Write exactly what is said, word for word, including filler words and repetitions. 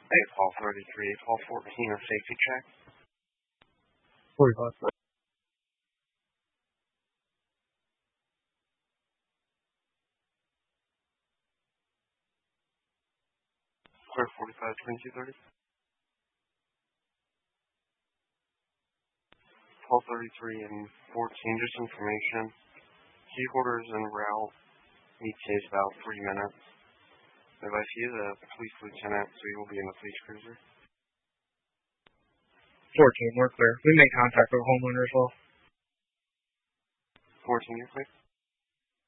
eight Paul thirty-three, eight Paul fourteen, a safety check. forty-five. Clear forty-five, twenty-two thirty. Paul thirty-three and fourteen, just information. Key holders en route. Meet takes about three minutes. If I see the police lieutenant, so he will be in the police cruiser. fourteen, we're clear. We make contact with homeowner as well. fourteen, you're clear?